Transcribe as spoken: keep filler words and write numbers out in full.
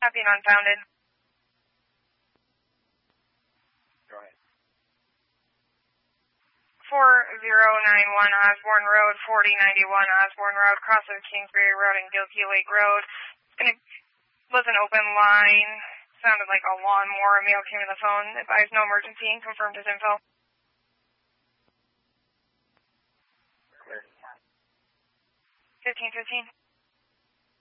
Copy and unfounded. Go ahead. four zero nine one Osborne Road, forty ninety-one Osborne Road, cross of Kingsbury Road and Gilkey Lake Road. And it was an open line. Sounded like a lawnmower. A male came to the phone. Advised no emergency and confirmed his info. Clear. fifteen fifteen.